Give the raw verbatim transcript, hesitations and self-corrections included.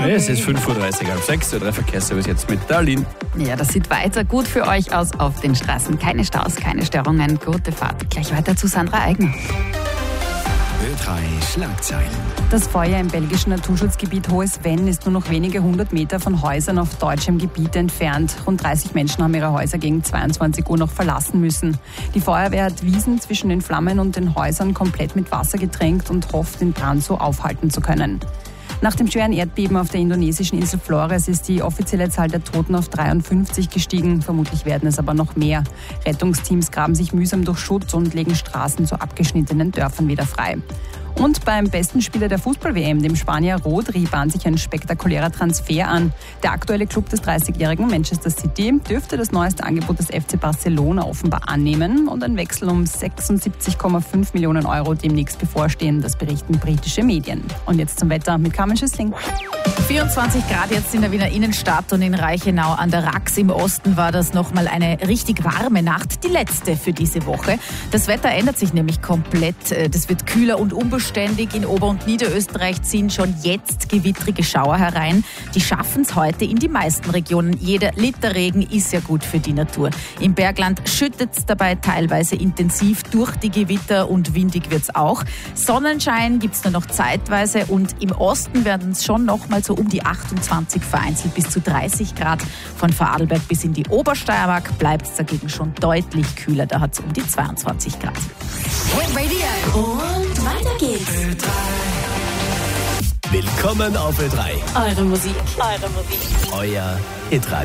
Hey, es ist fünf Uhr dreißig, halb sechs, der Verkehrsservice jetzt mit Darlene. Ja, das sieht weiter gut für euch aus auf den Straßen. Keine Staus, keine Störungen, gute Fahrt. Gleich weiter zu Sandra Eigner. Ö drei Schlagzeilen. Das Feuer im belgischen Naturschutzgebiet Hohes Venn ist nur noch wenige hundert Meter von Häusern auf deutschem Gebiet entfernt. Rund dreißig Menschen haben ihre Häuser gegen zweiundzwanzig Uhr noch verlassen müssen. Die Feuerwehr hat Wiesen zwischen den Flammen und den Häusern komplett mit Wasser getränkt und hofft, den Brand so aufhalten zu können. Nach dem schweren Erdbeben auf der indonesischen Insel Flores ist die offizielle Zahl der Toten auf dreiundfünfzig gestiegen. Vermutlich werden es aber noch mehr. Rettungsteams graben sich mühsam durch Schutt und legen Straßen zu abgeschnittenen Dörfern wieder frei. Und beim besten Spieler der Fußball-W M, dem Spanier Rodri, bahnt sich ein spektakulärer Transfer an. Der aktuelle Club des dreißigjährigen Manchester City dürfte das neueste Angebot des F C Barcelona offenbar annehmen und ein Wechsel um sechsundsiebzig Komma fünf Millionen Euro demnächst bevorstehen. Das berichten britische Medien. Und jetzt zum Wetter mit Carmen Schüssling. vierundzwanzig Grad jetzt in der Wiener Innenstadt und in Reichenau an der Rax im Osten war das nochmal eine richtig warme Nacht, die letzte für diese Woche. Das Wetter ändert sich nämlich komplett. Das wird kühler und unbeständig. In Ober- und Niederösterreich ziehen schon jetzt gewittrige Schauer herein. Die schaffen es heute in die meisten Regionen. Jeder Liter Regen ist ja gut für die Natur. Im Bergland schüttet es dabei teilweise intensiv durch die Gewitter und windig wird es auch. Sonnenschein gibt es nur noch zeitweise und im Osten werden es schon noch mal so um die achtundzwanzig, vereinzelt bis zu dreißig Grad. Von Vorarlberg bis in die Obersteiermark bleibt es dagegen schon deutlich kühler. Da hat es um die zweiundzwanzig Grad. Hit Radio. Und weiter geht's. Ö drei. Willkommen auf Ö drei. Eure Musik. Eure Musik. Euer Hit Radio.